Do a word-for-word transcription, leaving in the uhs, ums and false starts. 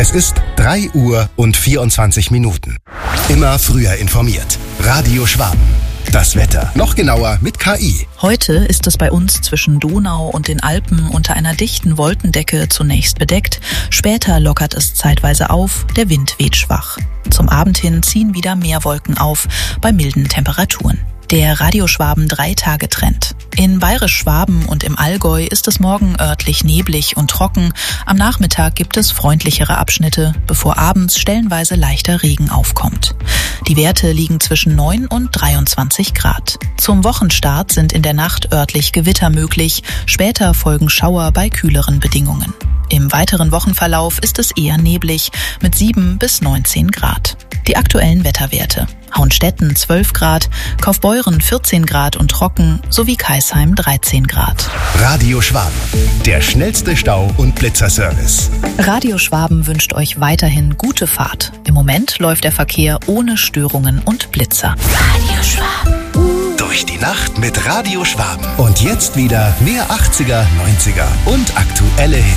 Es ist drei Uhr und vierundzwanzig Minuten. Immer früher informiert. Radio Schwaben. Das Wetter. Noch genauer mit K I. Heute ist es bei uns zwischen Donau und den Alpen unter einer dichten Wolkendecke zunächst bedeckt. Später lockert es zeitweise auf, der Wind weht schwach. Zum Abend hin ziehen wieder mehr Wolken auf, bei milden Temperaturen. Der Radio Schwaben Drei-Tage-Trend. In Bayerisch-Schwaben und im Allgäu ist es morgen örtlich neblig und trocken. Am Nachmittag gibt es freundlichere Abschnitte, bevor abends stellenweise leichter Regen aufkommt. Die Werte liegen zwischen neun und dreiundzwanzig Grad. Zum Wochenstart sind in der Nacht örtlich Gewitter möglich. Später folgen Schauer bei kühleren Bedingungen. Im weiteren Wochenverlauf ist es eher neblig mit sieben bis neunzehn Grad. Die aktuellen Wetterwerte. Hauenstetten zwölf Grad, Kaufbeuren vierzehn Grad und trocken sowie Kaisheim dreizehn Grad. Radio Schwaben, der schnellste Stau- und Blitzerservice. Radio Schwaben wünscht euch weiterhin gute Fahrt. Im Moment läuft der Verkehr ohne Störungen und Blitzer. Radio Schwaben. Durch die Nacht mit Radio Schwaben. Und jetzt wieder mehr achtziger, neunziger und aktuelle Hits.